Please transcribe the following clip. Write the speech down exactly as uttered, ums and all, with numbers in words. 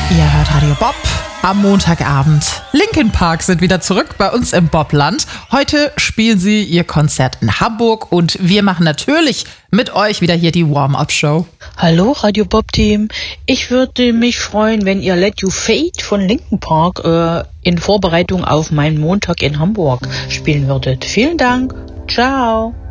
Ihr hört Radio Bob am Montagabend. Linkin Park sind wieder zurück bei uns im Bobland. Heute spielen sie ihr Konzert in Hamburg und wir machen natürlich mit euch wieder hier die Warm-Up-Show. Hallo Radio Bob Team. Ich würde mich freuen, wenn ihr Let You Fade von Linkin Park äh, in Vorbereitung auf meinen Montag in Hamburg spielen würdet. Vielen Dank. Ciao.